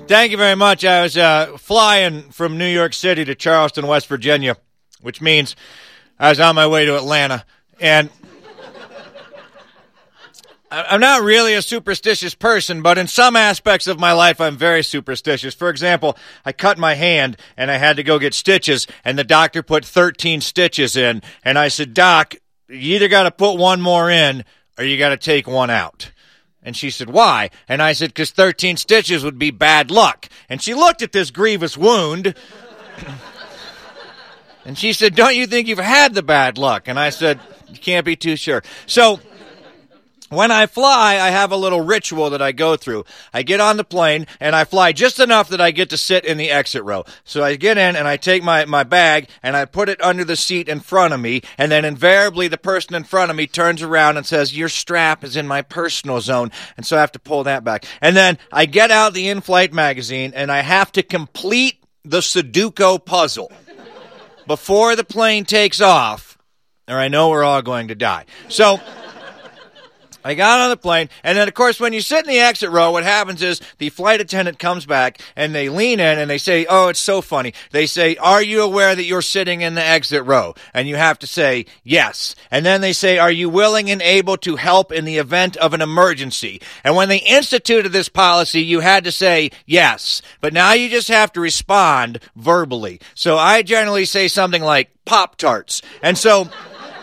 Thank you very much. I was flying from New York City to Charleston, West Virginia, which means I was on my way to Atlanta. And I'm not really a superstitious person, but in some aspects of my life, I'm very superstitious. For example, I cut my hand, and I had to go get stitches, and the doctor put 13 stitches in. And I said, Doc, you either got to put one more in, or you got to take one out. And she said, why? And I said, because 13 stitches would be bad luck. And she looked at this grievous wound, and she said, don't you think you've had the bad luck? And I said, you can't be too sure. So when I fly, I have a little ritual that I go through. I get on the plane, and I fly just enough that I get to sit in the exit row. So I get in, and I take my bag, and I put it under the seat in front of me, and then invariably the person in front of me turns around and says, your strap is in my personal zone, and so I have to pull that back. And then I get out the in-flight magazine, and I have to complete the Sudoku puzzle before the plane takes off, or I know we're all going to die. So I got on the plane, and then, of course, when you sit in the exit row, what happens is the flight attendant comes back, and they lean in, and they say, oh, it's so funny. They say, are you aware that you're sitting in the exit row? And you have to say, yes. And then they say, are you willing and able to help in the event of an emergency? And when they instituted this policy, you had to say, yes. But now you just have to respond verbally. So I generally say something like, Pop-Tarts. And so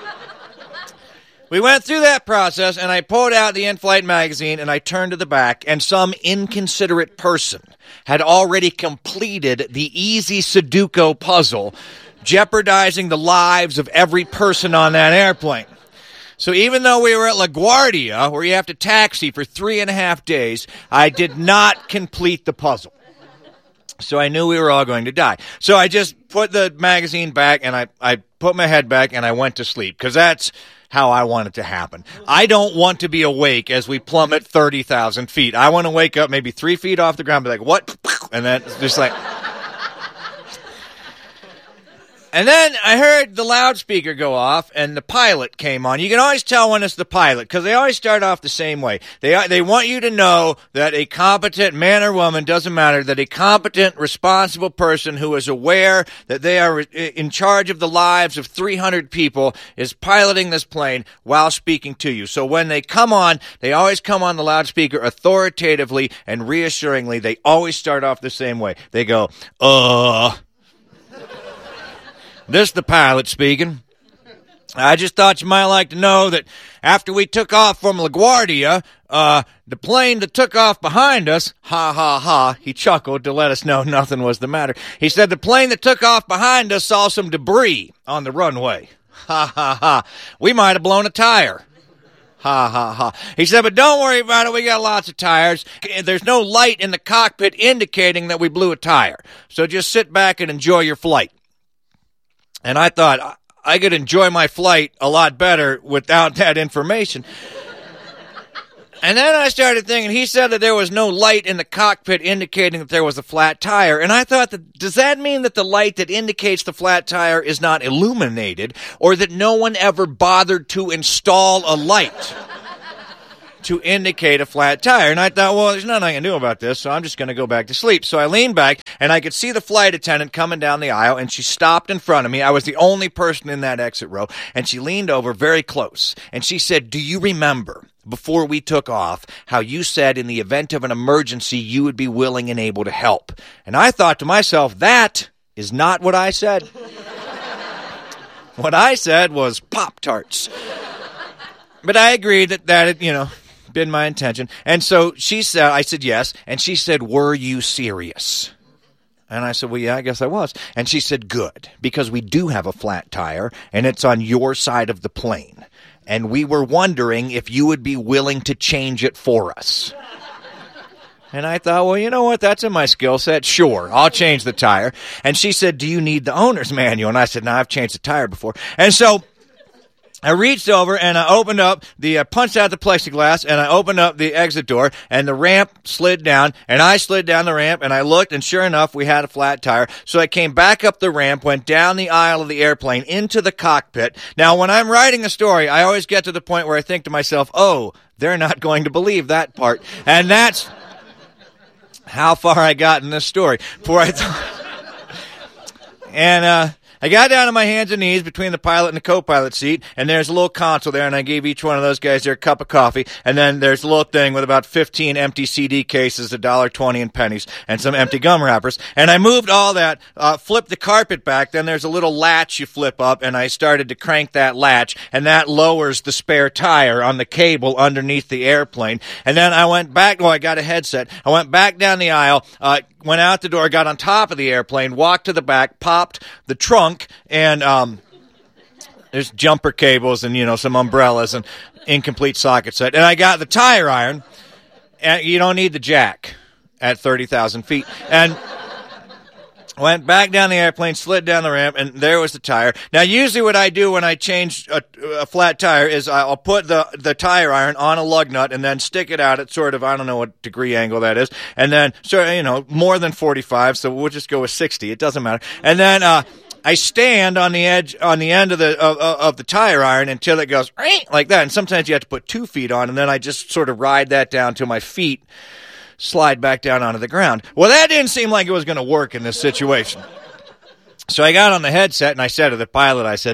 we went through that process, and I pulled out the in-flight magazine, and I turned to the back, and some inconsiderate person had already completed the easy Sudoku puzzle, jeopardizing the lives of every person on that airplane. So even though we were at LaGuardia, where you have to taxi for 3.5 days, I did not complete the puzzle. So I knew we were all going to die. So I just put the magazine back, and I put my head back, and I went to sleep, because that's how I want it to happen. I don't want to be awake as we plummet 30,000 feet. I want to wake up maybe 3 feet off the ground, be like, what? And then just like. And then I heard the loudspeaker go off, and the pilot came on. You can always tell when it's the pilot, because they always start off the same way. They want you to know that a competent man or woman, doesn't matter, that a competent, responsible person who is aware that they are in charge of the lives of 300 people is piloting this plane while speaking to you. So when they come on, they always come on the loudspeaker authoritatively and reassuringly. They always start off the same way. They go, This is the pilot speaking. I just thought you might like to know that after we took off from LaGuardia, the plane that took off behind us, ha, ha, ha, he chuckled to let us know nothing was the matter. He said the plane that took off behind us saw some debris on the runway. Ha, ha, ha. We might have blown a tire. Ha, ha, ha. He said, but don't worry about it. We got lots of tires. There's no light in the cockpit indicating that we blew a tire. So just sit back and enjoy your flight. And I thought I could enjoy my flight a lot better without that information. And then I started thinking, he said that there was no light in the cockpit indicating that there was a flat tire. And I thought, does that mean that the light that indicates the flat tire is not illuminated, or that no one ever bothered to install a light to indicate a flat tire? And I thought, well, there's nothing I can do about this, so I'm just going to go back to sleep. So I leaned back, and I could see the flight attendant coming down the aisle, and she stopped in front of me. I was the only person in that exit row, and she leaned over very close, and she said, do you remember, before we took off, how you said in the event of an emergency you would be willing and able to help? And I thought to myself, that is not what I said. What I said was Pop-Tarts. But I agreed that had, been my intention. And so she said, I said yes, and she said, were you serious? And I said, well, yeah, I guess I was. And she said, good, because we do have a flat tire, and it's on your side of the plane. And we were wondering if you would be willing to change it for us. And I thought, well, you know what? That's in my skill set. Sure, I'll change the tire. And she said, do you need the owner's manual? And I said, no, I've changed the tire before. And so I reached over and I opened up punched out the plexiglass, and I opened up the exit door, and the ramp slid down, and I slid down the ramp, and I looked, and sure enough, we had a flat tire. So I came back up the ramp, went down the aisle of the airplane into the cockpit. Now, when I'm writing a story, I always get to the point where I think to myself, oh, they're not going to believe that part. And that's how far I got in this story before I thought. And I got down on my hands and knees between the pilot and the co-pilot seat, and there's a little console there, and I gave each one of those guys their cup of coffee, and then there's a little thing with about 15 empty CD cases, $1.20 in pennies, and some empty gum wrappers, and I moved all that, flipped the carpet back, then there's a little latch you flip up, and I started to crank that latch, and that lowers the spare tire on the cable underneath the airplane, and then I went back, I got a headset, I went back down the aisle, went out the door, got on top of the airplane, walked to the back, popped the trunk, and there's jumper cables and, some umbrellas and incomplete socket set. And I got the tire iron, and you don't need the jack at 30,000 feet. And went back down the airplane, slid down the ramp, and there was the tire. Now, usually what I do when I change a flat tire is I'll put the tire iron on a lug nut and then stick it out at sort of, I don't know what degree angle that is, and then, more than 45, so we'll just go with 60. It doesn't matter. And then I stand on the end of the tire iron until it goes like that, and sometimes you have to put 2 feet on, and then I just sort of ride that down till my feet slide back down onto the ground. Well, that didn't seem like it was going to work in this situation. So I got on the headset and I said to the pilot, I said,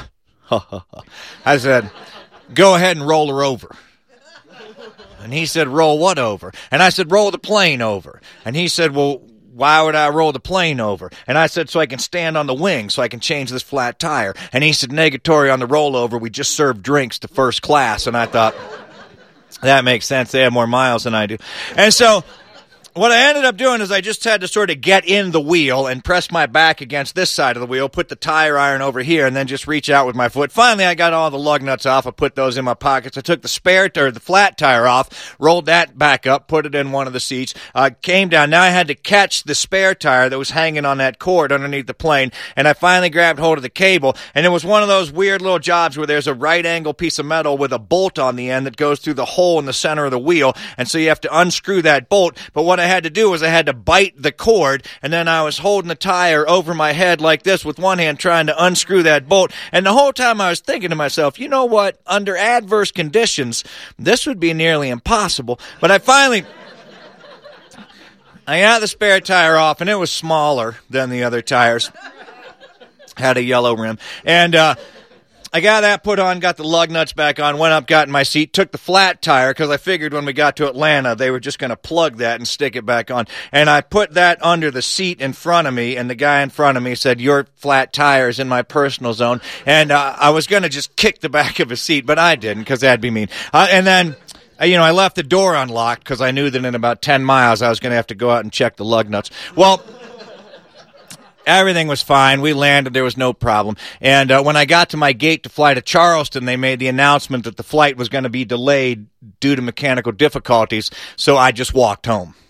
go ahead and roll her over. And he said, roll what over? And I said, roll the plane over. And he said, well, why would I roll the plane over? And I said, so I can stand on the wing so I can change this flat tire. And he said, negatory on the rollover. We just served drinks to first class. And I thought, that makes sense. They have more miles than I do. And so what I ended up doing is I just had to sort of get in the wheel and press my back against this side of the wheel, put the tire iron over here, and then just reach out with my foot. Finally, I got all the lug nuts off. I put those in my pockets. I took the flat tire off, rolled that back up, put it in one of the seats, came down. Now I had to catch the spare tire that was hanging on that cord underneath the plane, and I finally grabbed hold of the cable, and it was one of those weird little jobs where there's a right angle piece of metal with a bolt on the end that goes through the hole in the center of the wheel, and so you have to unscrew that bolt. But what I had to do was I had to bite the cord, and then I was holding the tire over my head like this with one hand trying to unscrew that bolt. And the whole time I was thinking to myself, you know what? Under adverse conditions, this would be nearly impossible. But I got the spare tire off, and it was smaller than the other tires. Had a yellow rim. And I got that put on, got the lug nuts back on, went up, got in my seat, took the flat tire, because I figured when we got to Atlanta, they were just going to plug that and stick it back on. And I put that under the seat in front of me, and the guy in front of me said, your flat tire is in my personal zone. And I was going to just kick the back of his seat, but I didn't, because that'd be mean. And then I left the door unlocked, because I knew that in about 10 miles, I was going to have to go out and check the lug nuts. Well, everything was fine. We landed. There was no problem. And when I got to my gate to fly to Charleston, they made the announcement that the flight was going to be delayed due to mechanical difficulties, so I just walked home.